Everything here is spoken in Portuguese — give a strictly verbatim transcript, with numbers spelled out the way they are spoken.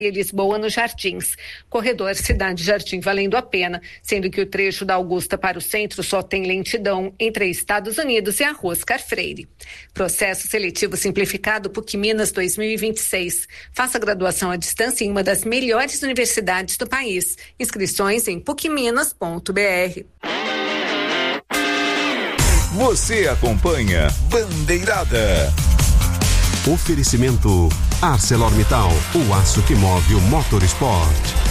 Lisboa nos Jardins, corredor Cidade Jardim valendo a pena, sendo que o trecho da Augusta para o centro só tem lentidão entre Estados Unidos e a Rua Oscar Freire. Processo seletivo simplificado PUC Minas dois mil e vinte e seis. Faça graduação à distância em uma das melhores universidades do país. Inscrições em puc minas ponto b r. Você acompanha Bandeirada. Oferecimento ArcelorMittal, o aço que move o Motorsport.